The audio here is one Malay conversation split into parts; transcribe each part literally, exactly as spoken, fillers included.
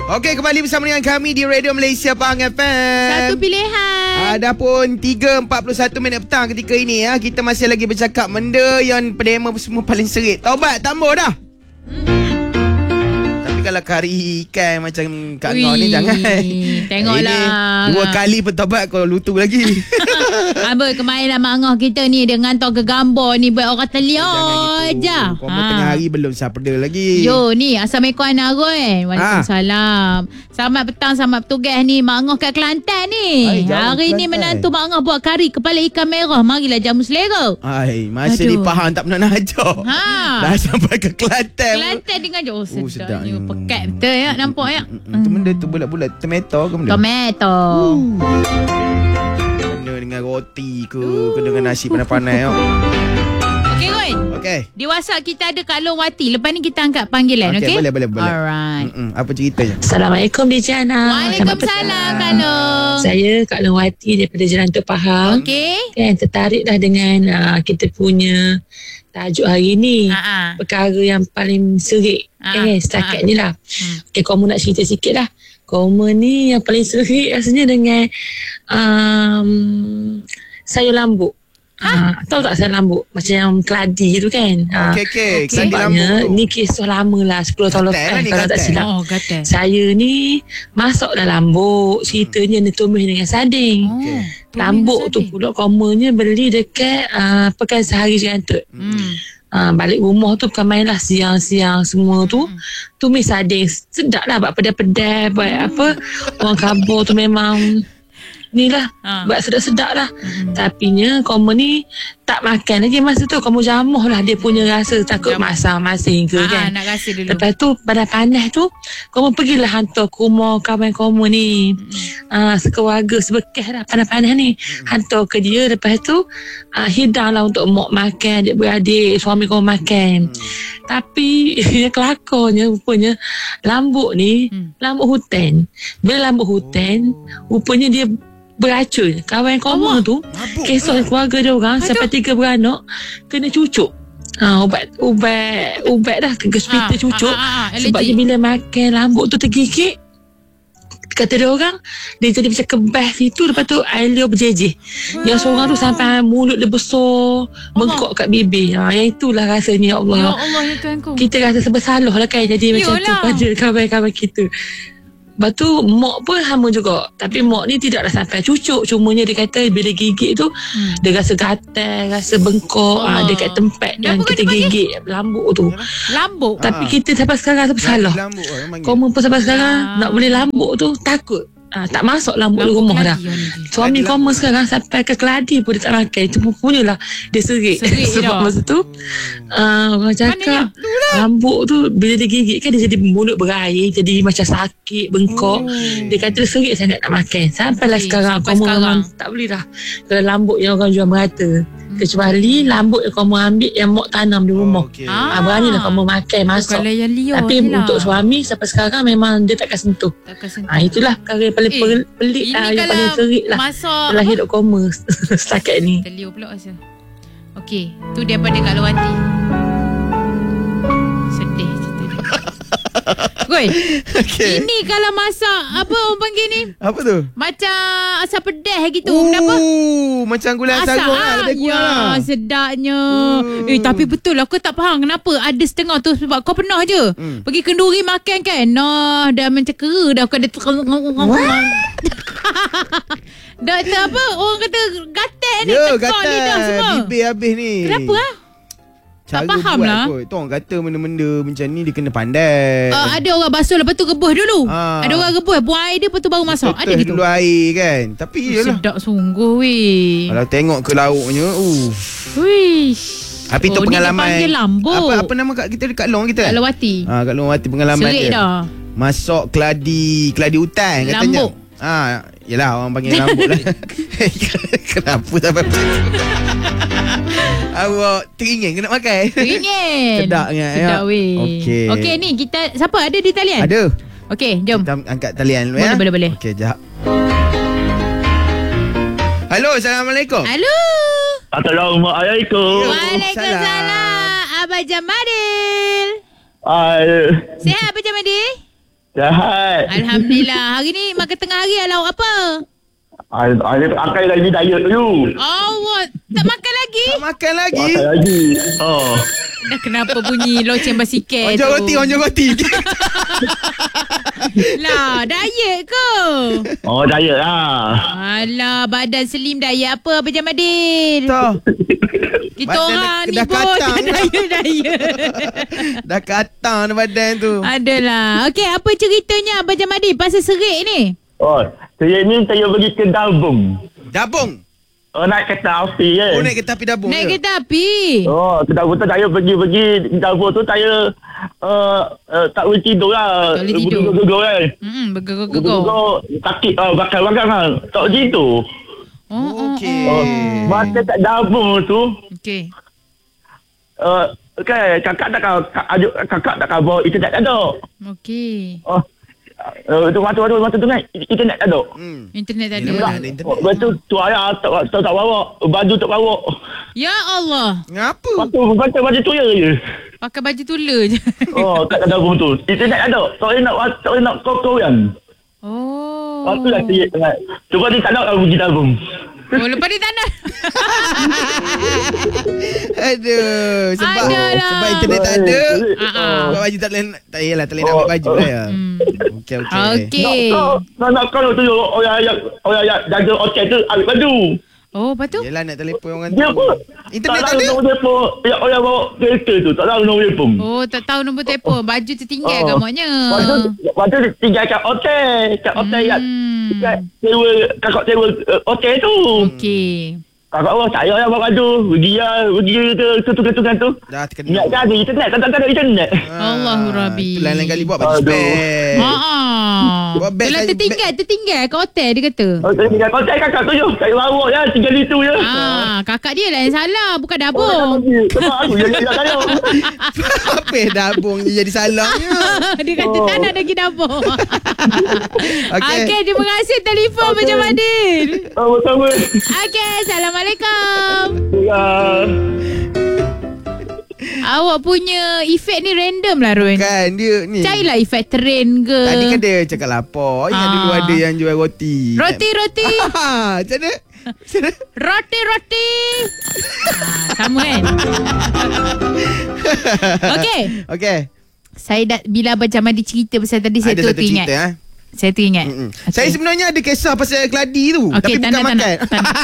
Okey, kembali bersama dengan kami di Radio Malaysia Pahang F M. Satu pilihan. Ada pun tiga empat puluh satu minit petang ketika ini ya. Kita masih lagi bercakap benda yang pendema semua paling serit. Taubat, tambah dah. Hmm. Tapi kalau kari ikan macam Kak Ngau ni jangan. Tengoklah. Dua kali bertaubat kau lutu lagi. Abang kemarin lah Mak Ngah kita ni dia ngantor ke gambar ni buat orang terlihat je. Kau ha. Tengah hari belum siapa lagi. Yo ni Assalamualaikum Anak Roy. Waalaikumsalam. Ha. Selamat petang, selamat bertugas ni Mak Ngah kat Kelantan ni. Ay, hari Kelantan. Ni menantu Mak Ngah buat kari kepala ikan merah. Marilah jamu selera. Ai, masih di Pahang tak pernah nak ajar. Ha. Dah sampai ke Kelantan. Kelantan dengan je. Oh, oh sedapnya. Pekat betul ya, nampak ya. Itu benda tu bulat-bulat tomato ke benda? Tomato. Kena dengan roti ke, kena dengan nasi panas-panas. Okey, Roy. Okey. Di WhatsApp kita ada Kak Long Wati. Lepas ni kita angkat panggilan, okey? Okey, boleh, boleh, boleh. Alright. Mm-mm. Apa ceritanya? Assalamualaikum D J Ana. Waalaikumsalam Kak Long. Saya Kak Long Wati daripada Jalan Tok Pahang. Okey. Kan tertarik dah dengan uh, kita punya tajuk hari ni. Ha-ha. Perkara yang paling serik. Eh, setakat ni lah. Hmm. Okey, kamu nak cerita sikit lah. Kamu ni yang paling serik rasanya dengan um, sayur lambuk. Ha? Ha, tahu tak sayur lambuk? Macam yang keladi tu kan. Ha. Okey, okey. Keladi lambuk. Ni kisah lama lah. sepuluh tahun lepas. Kalau tak silap. Oh, kata. Saya ni masak dah lambuk. Ceritanya ni tumis dengan sarding. Oh, lambuk tu pula komanya beli dekat uh, Pekan Sehari Jerantut. Hmm. Uh, balik rumah tu bukan main lah siang-siang semua tu hmm. tumis sarding sedap lah buat pedas-pedas buat hmm. apa orang kabur tu memang ni lah ha. buat sedap-sedap lah hmm. tapinya kamu ni tak makan lagi masa tu kamu jamuh lah dia punya rasa takut masam-masing ke ha, kan nak rasa dulu. Lepas tu pada panas tu kamu pergilah hantar ke rumah kawan kamu ni hmm. uh, sekeluarga sebekas lah panas-panas ni hmm. hantar ke dia lepas tu uh, hidang lah untuk mak makan adik-beradik suami kamu makan hmm. tapi yang kelakarnya rupanya lambuk ni hmm. lambuk hutan bila lambuk hutan oh. rupanya dia beracun. Kawan koma tu kisah keluarga dia orang Aduh. Sampai tiga beranak kena cucuk. Ha, ubat ubat ubat dah ke hospital ha, cucuk ha, ha, ha, sebabnya bila makan lambuk tu tergigit kata dia orang dia jadi macam kebas itu lepas tu air liur berjejih. Yang seorang tu sampai mulut dia besar bengkok kat bibir. Ha, yang itulah rasanya ya Allah. Ya Allah ya Tuhanku. Kita rasa bersalah lah kan jadi Yolah. Macam tu pada kawan-kawan kita. Lepas tu mak pun sama juga. Tapi mak ni tidaklah sampai cucuk. Cumanya dia kata bila gigit tu hmm. dia rasa gatal, rasa bengkok oh. ha, dekat tempat yang kita gigit lambuk tu. Lambuk? Tapi ha. kita sampai sekarang rasa bersalah. Kamu pun sampai sekarang ha. nak boleh lambuk tu takut. Ha, tak masuk lambuk di rumah dah. Suami kamu sekarang sampai ke keladi pun dia tak makan. Itu pun punyalah dia serik. Serik sebab masa tu uh, orang cakap lambuk tu bila dia gigit kan dia jadi mulut berair, jadi macam sakit, bengkok. Oh. Dia kata serik sangat nak makan. Sampailah okay, sekarang sampai kamu sekarang. Memang tak boleh dah kalau lambuk yang orang jual merata. Hmm. Kecuali lambuk yang kamu ambil yang mak tanam di rumah. Oh, okay. ha, beranilah kamu makan, masak. Tapi lah. Untuk suami sampai sekarang memang dia takkan sentuh. Takkan sentuh. Ha, itulah perkara yang paling eh, pelik lah, yang paling serik lah dalam hidup kamu setakat ni. Terliur pula rasa. Okey, tu daripada Kak Lawati. Sedih cerita dia. Goi. Okay. Ini kalau masak apa orang panggil ni? Apa tu? Macam asam pedas gitu. Ooh, kenapa? Macam gula sarung lah, lebih kurang ya, lah. sedapnya. Uh. Eh tapi betul lah, aku tak faham kenapa ada setengah tu sebab kau pernah je hmm. pergi kenduri makan kan. Nah, dah macam kera dah kau dah Doktor apa? Orang kata gatal ni, ya, tekak lidah semua. Bibir habis ni. Kenapa lah? Cara tak faham buat lah. Kot. Tu orang kata benda-benda macam ni dia kena pandai. Uh, ada orang basuh lepas tu rebus dulu. Ha. Ada orang rebus, buang air dia lepas tu baru masak. Ada gitu. Dulu air kan. Tapi uh, iyalah. Sedap sungguh weh. Kalau tengok ke lauknya, uh. Wish. Tapi tu oh, pengalaman. Apa apa nama kat kita Kak Long kita? Kak Lawati. Ha, Kak Lawati pengalaman Serik dia. Dah. Masuk keladi, keladi hutan katanya. Lambuk. Ha, yelah orang panggil lambuk lah. Kenapa sampai awak teringin kena makan? Teringin. Sedapnya. Sedap weh. Okey. Okey ni kita siapa ada di talian? Ada. Okey, jom. Kita angkat talian dulu boleh, ya. Boleh boleh. Okey, jap. Halo, Assalamualaikum. Halo. Assalamualaikum. Waalaikumsalam. Abang Jamadil. Hai. Sihat Abang Jamadil? Jahat. Alhamdulillah. Hari ni makan tengah hari lauk apa? Ada akan lagi diet dulu. Allah, tak makan lagi? Tak makan lagi. Makan lagi. Oh. Dah kenapa bunyi loceng basikal Onjol tu? roti, onjol roti. Lah, diet ke? Oh, diet lah. Alah, badan slim diet apa Abang Jamadil? Tak. Kita Badan orang dah- ni dah pun katang. diet-diet. Dah katang dah badan tu. Adalah. Okey, apa ceritanya Abang Jamadil pasal serik ni? Oh, saya ni saya pergi ke Dabung. Dabung. Oh, naik kereta api kan. Oh, naik kereta api dabung. Naik ke? kereta api. Oh, ke Dabung tu saya pergi-pergi Dabung tu saya uh, uh, tak boleh tidur lah. Tak boleh tidur. Gugur-gugur kan. Hmm, bergegar-gegar. Gugur-gugur sakit uh, bakal-bakal kan. Tak boleh tidur. Oh, oh, Okey. Oh, oh. masa kat Dabung tu Okey. uh, kan kakak tak kau kakak tak kau bawa internet tak ada. Okey. Oh. Uh, tu waktu waktu waktu tu kan internet tak ada. Hmm. Internet tak Yelah, ada. ada internet. Oh, lepas tu tu ayah tak, tak, tak bawa, baju tak bawa. Ya Allah. Ngapa? Lepas tu baca baju tu je. Pakai baju tula je. Oh, kat Dabung tu. Internet ada. Tak boleh nak tak boleh nak kau-kau kan. Oh. Lepas tu lah saya sangat. Cuba ni tak nak lah pergi Dabung. Oh, lepas ni tak nak. Aduh. Sebab, Adalah. sebab internet tak ada. Ah, ah. Sebab baju tak boleh. Tak yalah, tak boleh nak ambil baju lah ya. Hmm. Okey, okey. Okey. Nak kau, nak, nak kau tu orang yang orang yang jaga hotel tu ambil baju. Oh, lepas tu? Yelah, nak telefon orang Dia tu. pun Internet tak tak tahu ada. nombor telefon. Yang orang bawa kereta tu tak tahu nombor telefon. Oh, tak tahu nombor telefon. Baju tertinggal Oh. kat maknya. Lepas tu, lepas tu tinggal kat hotel. Kat hotel yang Hmm. kat sewa, kakak sewa uh, hotel tu. Okey. Kakak orang saya yang bawa baju. Pergi lah, pergi ke ketungan-ketungan tu. Dah terkena. Ingat kan ada internet, tak tak ada internet. Allahu Rabbi. Itu lain-lain kali buat baju Aduh. spare. Ha ah. Buat beg Itulah saja, tertinggal, tertinggal kat hotel dia kata. Oh, saya tinggal hotel kakak tu je. Saya bawa je, tinggal itu je. Ah, kakak dia lah yang salah, bukan Oh, Dabung. sebab aku yang yang saya. Apa yang dabung je jadi salahnya? Dia kata Oh. tak nak lagi Dabung. Okey. Okey, terima kasih telefon Okey. Macam Adil. Oh, sama. Okey, Assalamualaikum. Ya. Awak punya efek ni random lah, Run. Kan dia ni. Carilah efek trend ke. Tadi kan dia cakap lapar. Ingat Ah. dulu ada yang jual roti. Roti, roti. Ha, macam mana? Macam mana? Roti, roti. Ah, sama kan? Okey. Okey. Saya dah, bila Abang Jamadi cerita pasal tadi, saya Ada tu satu teringat. cerita. Ha? Saya teringat. Mm-mm. Okey. Saya sebenarnya ada kisah pasal keladi tu. Okey, tapi tak bukan nak, tak makan. nak, tak nak.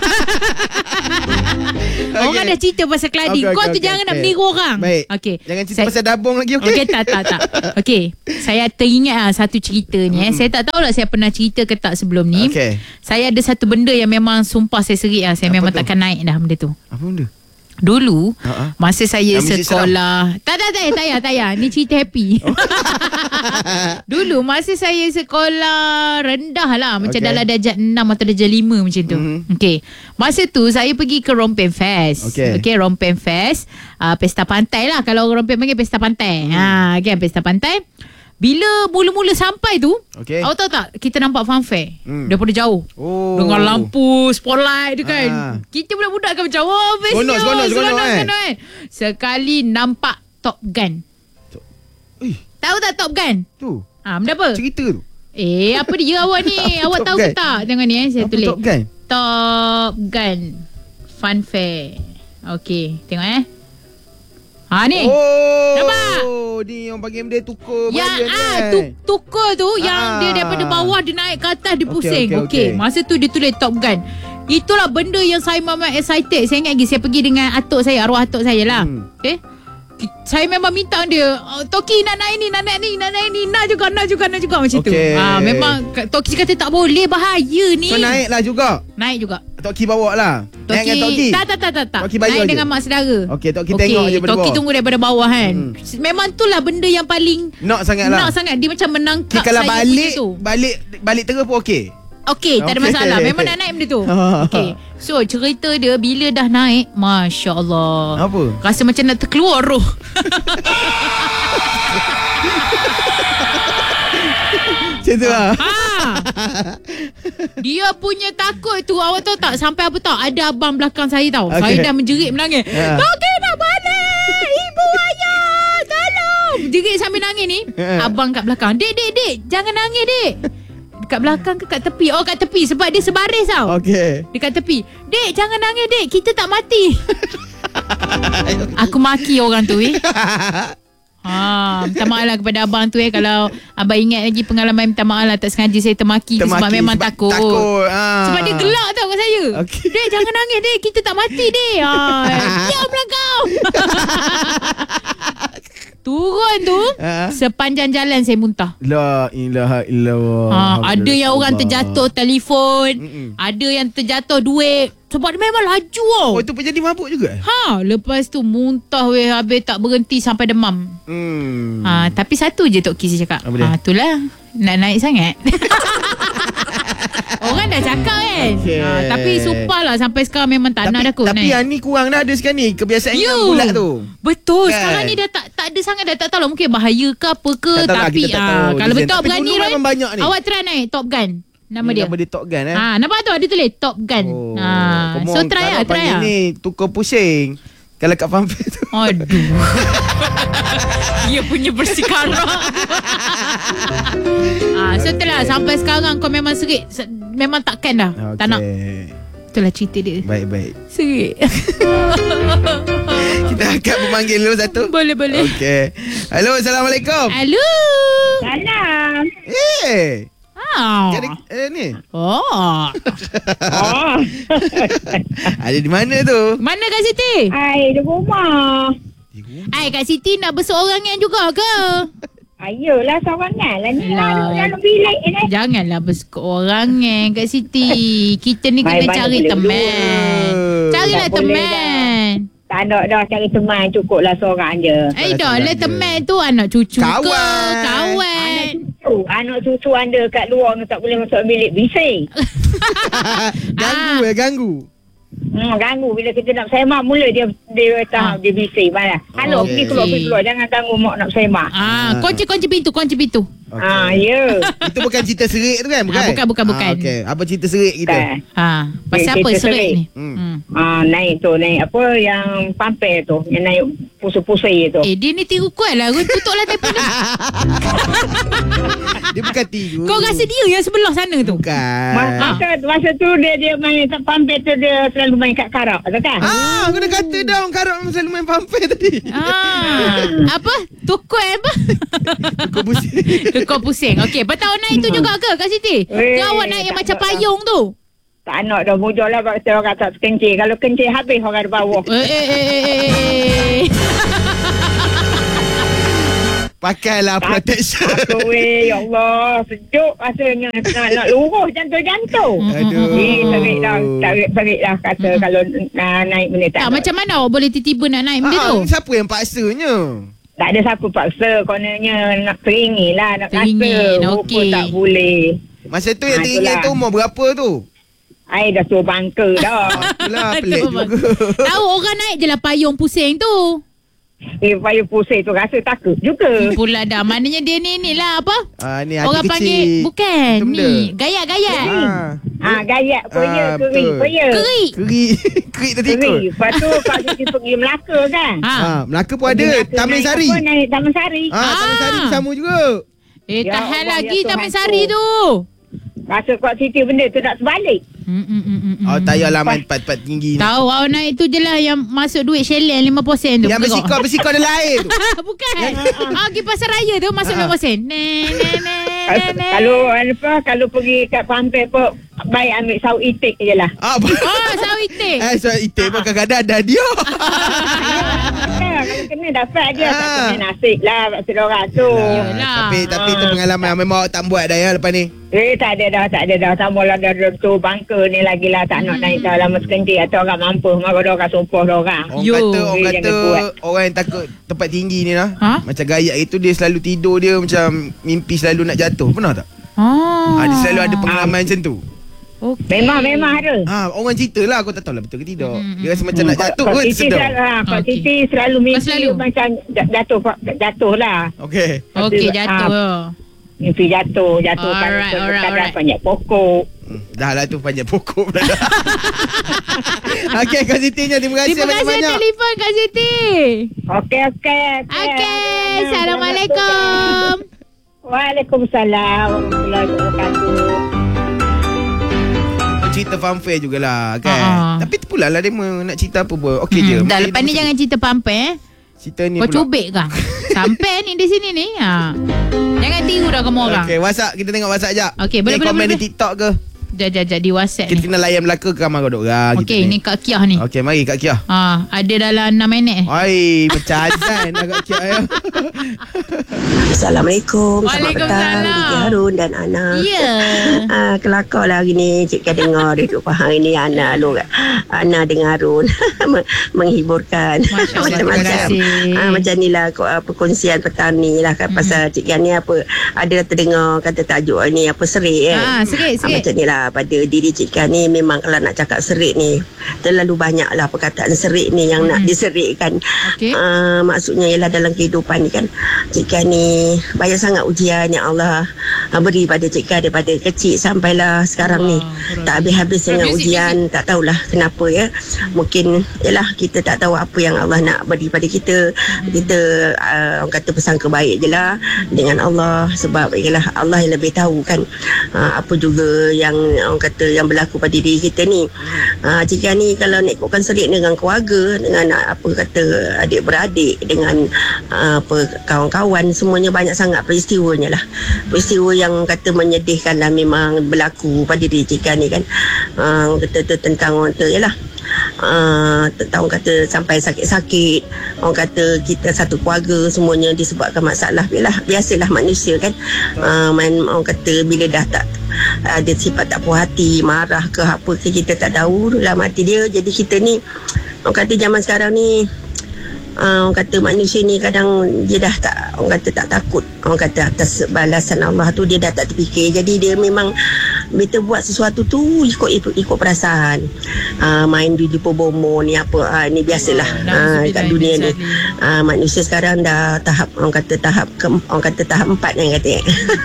Orang dah cerita pasal keladi. Okey, Kau okey, tu okey, jangan nak okey. meniru orang. Baik. Okey. Jangan cerita Saya- pasal dabung lagi, okey? Okey, tak, tak, tak. Okey. Saya teringat lah satu cerita ni. Eh. Saya tak tahulah saya pernah cerita ke tak sebelum ni. Okey. Saya ada satu benda yang memang sumpah saya serik lah. Saya Apa memang tu? takkan naik dah benda tu. Apa benda? Dulu, Ha-ha. masa saya Yang mesti sekolah. Tak, tak, tak, tak payah, tak payah. Ni cerita happy. Oh. Dulu, masa saya sekolah rendah lah. Macam Okey. dalam darjah enam atau darjah lima macam tu. Mhm. Okay. Masa tu, saya pergi ke Rompeng Fest. Okey. Okay, Rompeng Fest. Uh, pesta pantai lah. Kalau orang Rompeng panggil pesta pantai. Mhm. Ha, kan, pesta pantai. Bila mula-mula sampai tu, Okey. awak tahu tak, kita nampak funfair Hmm. daripada jauh. Oh. Dengan lampu spotlight tu kan. Ah. Kita budak-budak kan macam, oh bestnya. Seronok, seronok, seronok, eh. kan. Sekali nampak Top Gun. Eh, Tahu tak Top Gun? tu. Ah, benda apa? Cerita tu. Eh, apa dia awak ni? Awak Top tahu Gun? ke tak? Tengok ni eh, saya Apa tulis. Top Gun? Top Gun Funfair. Okey, tengok eh. Ha ni. Oh. Nampak? Ni orang panggil benda tukar Yang Melayu ah kan? tu tukar tu Ah. yang dia daripada bawah dia naik ke atas dia Okey, pusing. okey, Okey, okey. masa tu dia tulis Top Gun. Itulah benda yang saya memang excited. Saya ingat lagi saya pergi dengan atuk saya, arwah atuk saya lah. Hmm. Okey. Ki- Saya memang minta dia, oh, Toki nak naik ni, nak naik ni, nak naik ni, nak juga, nak juga, nak juga macam tu. Okey. Ah, memang Kak Toki kata tak boleh, bahaya ni. So naik lah juga. Naik juga. Tok Ki bawa lah. Naik dengan Tok Ki. tak, tak, tak, tak, tak. Tok Ki bayar Naik je? dengan mak saudara. Okey, Tok Ki tengok je daripada Toki bawah. tunggu daripada bawah kan. Hmm. Memang itulah benda yang paling Nak sangat lah. nak sangat. Dia macam menangkap Ki, kalau saya balik punya tu. Balik Balik terus pun okey. Okey, tak ada Okey. masalah. Memang nak naik benda tu. Okey. So, cerita dia bila dah naik, Masya Allah. Apa? Rasa macam nak terkeluar roh. Macam tu lah. Ha. Dia punya takut tu, awak tahu tak sampai apa tahu? Ada abang belakang saya tahu. Okey. Saya dah menjerit menangis. Ya. Toki nak balik. Ibu ayah, tolong. Jerit sambil nangis. nangis ni, abang kat belakang. Dek, dek, dek. Jangan nangis, dek. Dekat belakang ke kat tepi? Oh, kat tepi. Sebab dia sebaris tau. Okey. Dekat tepi. Dek, jangan nangis, dek. Kita tak mati. Aku maki orang tu, eh. Ha, minta maaf lah kepada abang tu eh. Kalau abang ingat lagi pengalaman, minta maaf lah. Tak sengaja saya termaki, termaki sebab memang sebab takut, takut. Ha. Sebab dia gelak tau kat saya. Okay. Dek, jangan nangis, dek. Kita tak mati, dek. Ha. Diamlah kau. Turun tu, ha? Sepanjang jalan saya muntah. La ilaha illallah. Ha, ada yang orang terjatuh telefon. Mm-mm. Ada yang terjatuh duit. Sebab dia memang laju. Oh, itu pun jadi mabuk juga? Ha, lepas tu muntah weh, habis tak berhenti sampai demam. Hmm. Ha, tapi satu je Tok Kis cakap. Ha, itulah. Nak naik sangat. Orang dah cakap kan. Okay. Ha, tapi sumpah lah sampai sekarang memang tak tapi, nak dah kot Tapi naik. yang ni kurang dah ada sekarang ni. Kebiasaan yang bulat tu. Betul kan? Sekarang ni dah tak tak ada sangat. Dah tak tahu lah. Mungkin bahaya ke apa ke. Tak tapi lah, ha, kalau betul berani Ron, awak try naik Top Gun. Nama dia. Nama dia Top Gun eh. Ha, nampak tu ada tulis Top Gun. Oh, ha. So try lah, try lah. Ni tukar pusing. Kalau kat Pampir tu. Aduh. Dia punya bersikarak. Ah, so itulah sampai sekarang kau memang serik. Memang takkan dah. Okay. Tak nak. Itulah cerita dia. Baik-baik. Serik. Kita angkat pemanggil dulu satu. Boleh, boleh. Okey. Halo, Assalamualaikum. Halo. Salam. Eh. Oh. Jadi, eh, ni. Oh. Oh. Ada di mana tu? Mana Kak Siti? Ai, di rumah. Ai, Kak Siti nak berseorangan juga ke? Ayolah, seorangan lah ni. Lah, dalam bilik ni. Janganlah berseorangan Kak Siti. Kita ni kena Baik, cari teman. Carilah teman. Tak ada dah cari teman, cukuplah seorang je. Eh dah lah teman tu anak cucu kawan. ke kawan. Anak cucu, anak cucu anda kat luar ni tak boleh masuk bilik bising. Ganggu ah. eh, ganggu. Hmm, ganggu bila kita nak semak mula dia dia tahu ah. dia bising malah. Halo, okay. pergi keluar, pergi keluar. Jangan ganggu mak nak semak. Ah, kunci-kunci pintu, kunci pintu. Okay. Ah, ya. Yeah. Itu bukan cerita serik tu kan? Bukan. Ah, bukan, bukan, bukan. Ah, okey. Apa cerita serik kita? Eh. Ha, pasal apa serik ni? Hmm. hmm. Ah, naik tu, naik apa yang Pampir tu, yang naik pusing-pusing tu. Eh, dia ni tiru kuat lah. Tutuplah telefon ni. Dia bukan tiru. Kau rasa dia yang sebelah sana tu? Bukan. Masa, masa tu dia dia main kat Pampir tu, dia selalu main kat Karak, betul kan? Ah, aku dah kata dah orang Karak selalu main Pampir tadi. Ah, apa? Tukar apa? Tukar pusing. Tukar pusing. Okey, betul naik tu juga ke Kak Siti? Ke awak naik yang macam payung tu? Tak nak dah, mujur lah kalau orang tak kencing. Kalau kencing habis orang di bawah. Eh, eh, eh, eh, eh. Pakailah protection. Aku weh, ya Allah. Sejuk rasanya. Nak, nak luruh jantung-jantung. Aduh. Eh, serik dah. Serik dah kata mm. kalau uh, naik benda tak. Tak, macam mana awak boleh tiba-tiba nak naik benda ah, tu? Siapa yang paksanya? Tak ada siapa paksa. Kononnya nak teringin lah. Nak teringin, kata. Okey. Rupa tak boleh. Masa tu yang ha, teringin tu umur berapa tu? Ai dah suruh bangka dah. Itulah pelik juga. Tahu orang naik je lah payung pusing tu. Eh, payung pusing tu rasa takut juga. Pula dah. Maknanya dia ni ni lah apa? Ah, ni orang panggil. Bukan. Ni. Gayat-gayat. Ah, ah gayat. Koya, ah, keri. Koya. Keri. Keri. Keri tadi Keri. kot. Lepas tu kalau kita pergi Melaka kan. Ha. Ah, Melaka pun ada. Taman Sari. Apa, naik Taman Sari. Ah, Taman Sari pun sama juga. Eh, Ya tahan Allah, lagi ya Taman Tuhan Sari tu. tu. Rasa kuat cerita benda tu nak terbalik. Mm, mm, mm, mm, Oh, mm. tak payahlah main tempat-tempat tinggi ni. Tahu awak naik tu je lah yang masuk duit Shellen lima peratus tu. Yang bersikap-bersikap ada lain tu. Bukan. Ah, pergi pasar raya tu masuk lima peratus. Ne ne ne ne. Kalau apa kalau pergi kat Pampir apa baik ambil saus itik je lah. Ah, oh, saus itik. Eh, saus itik pun kadang-kadang ada dia. Ya, kalau kena dapat je. Tak Ah. kena nasib lah kat orang tu. Yalah. Tapi tapi itu pengalaman yang memang awak tak buat dah ya lepas ni. Eh, tak ada dah, tak ada dah. Sama lah dah tu bangka ni lagi lah. Tak nak naik dah lama sekencik atau orang mampu. Maka dah orang sumpah dah orang. Orang Yo. kata orang Eh, kata jangan buat. orang yang takut tempat tinggi ni lah. Ha? Macam gayat itu dia selalu tidur dia macam mimpi selalu nak jatuh. Pernah tak? Oh. Ah, dia selalu ada pengalaman macam tu. Okay. Memang, memang ada. Ah, orang cerita lah, aku tak tahu lah betul ke tidak. Mm, Dia rasa macam nak jatuh Pak kot Siti sedar. selalu, ha, Pak Okey. Siti selalu mimpi selalu? macam jatuh, jatuh lah. Okey. Okey, Tapi, jatuh. ah, Mimpi jatuh, jatuh Alright, pada alright, kadang alright. banyak pokok. Hmm, dah lah tu panjang pokok pula. Okey, Kak Siti nya terima kasih Terima kasih banyak-banyak. telefon Kak Siti. Okey, okey. Okey, Assalamualaikum. Waalaikumsalam warahmatullahi wabarakatuh. Cerita fanfare jugalah kan. Ah. Tapi tu pula lah dia mau nak cerita apa pun. Okey je. Hmm, dah Mungkin lepas ni dia jangan cerita pamper eh. cerita ni Kau pula. cubit kah? Sampai ni di sini ni. Ha. Jangan tiru dah kamu orang. Okey, WhatsApp kita tengok WhatsApp jap. Okey, boleh, Ni boleh, komen boleh. di TikTok ke? Jap jap jap di WhatsApp Kita ni. kena layan belaka ke kamar kau dok. Ha, Okey, ni Kak Kiah ni. Okey, mari Kak Kia. Ha, ada dalam enam minit. Oi, macam azan dah Kak Kia ya. Assalamualaikum. Selamat Waalaikumsalam. petang Didi Harun dan Ana. Ya. Ah, kelakar lah hari ni Cik Kan dengar dia duduk faham hari ni Ana lu Ana dengan Harun menghiburkan. Masya Allah, terima Macam-macam. kasih. Ah, macam ni lah ko- ah, perkongsian petang ni lah kan, pasal Cik Kan ni apa ada terdengar kata tajuk ni apa serik kan. Ah, serik, Ah, serik. macam ni lah pada diri Cik Kan ni memang kalau nak cakap serik ni terlalu banyak lah perkataan serik ni yang nak diserikkan. Okey. Ah, maksudnya ialah dalam kehidupan ni kan Cik Kan ni banyak sangat ujian yang Allah ah, beri pada Cik Kan daripada kecil sampailah sekarang ni. Tak habis-habis dengan Muzik, ujian, tak tahulah kenapa ya. Mungkin yalah kita tak tahu apa yang Allah nak beri pada kita. Kita uh, orang kata bersangka baik je lah dengan Allah, sebab yalah Allah yang lebih tahu kan uh, apa juga yang orang kata yang berlaku pada diri kita ni. Uh, Cik Kan ni kalau nak ikutkan serik dengan keluarga, dengan uh, apa kata adik-beradik, dengan uh, apa kawan-kawan, semuanya banyak sangat peristiwanya lah. Peristiwa yang kata menyedihkan lah memang berlaku pada diri Cik Kan ni kan. Uh, kata tu tentang orang kata yalah Uh, tentang orang kata sampai sakit-sakit, orang kata kita satu keluarga semuanya disebabkan masalah. Biasalah, biasalah manusia kan. Uh, main orang kata bila dah tak ada sifat tak puas hati, marah ke apa ke, kita tak tahu dalam hati dia. Jadi kita ni orang kata zaman sekarang ni uh, orang kata manusia ni kadang dia dah tak, orang kata tak takut, orang kata atas balasan Allah tu dia dah tak terfikir. Jadi dia memang kita buat sesuatu tu ikut ikut, ikut perasaan. Uh, main di bomo ni apa uh, ni biasalah uh, kat dunia ni. Uh, manusia sekarang dah tahap orang kata tahap ke, orang kata tahap empat yang kata.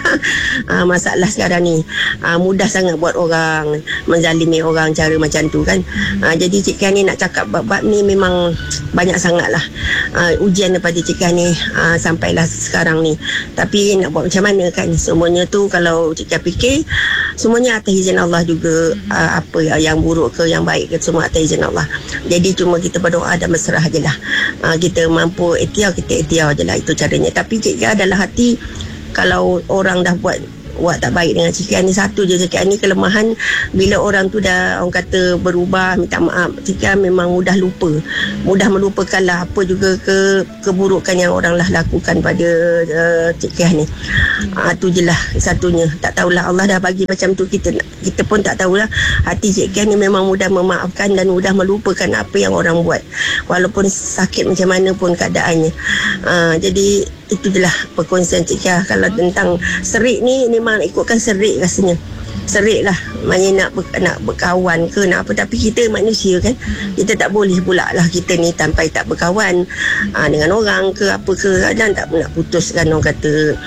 uh, masalah sekarang ni uh, mudah sangat buat orang menzalimi orang cara macam tu kan. Uh, jadi Cik Kan ni nak cakap bab-bab ni memang banyak sangatlah uh, ujian daripada Cik Kan ni uh, sampailah sekarang ni. Tapi nak buat macam mana kan, semuanya tu kalau Cik Kan fikir semuanya atas izin Allah juga. uh, apa yang buruk ke yang baik ke semua atas izin Allah. Jadi cuma kita berdoa dan berserah je lah. uh, kita mampu ikhtiar, kita ikhtiar je lah, itu caranya. Tapi Cik Kan dalam hati kalau orang dah buat buat tak baik dengan Cik Kan ni, satu je Cik Kan ni kelemahan, bila orang tu dah orang kata berubah minta maaf, Cik Kan memang mudah lupa, mudah melupakan lah apa juga ke keburukan yang orang lah lakukan pada uh, Cik Kan ni. Ah, tu je lah satunya. Tak tahulah Allah dah bagi macam tu, kita kita pun tak tahulah. Hati Cik Kan ni memang mudah memaafkan dan mudah melupakan apa yang orang buat, walaupun sakit macam mana pun keadaannya. Ah, jadi itu je lah perkongsian Cik Kan. Kalau tentang serik ni memang nak ikutkan serik rasanya. Serik lah, maknanya nak, ber, nak berkawan ke nak apa. Tapi kita manusia kan, kita tak boleh pula lah kita ni sampai tak berkawan aa, dengan orang ke apa ke. Kadang tak nak putuskan orang kata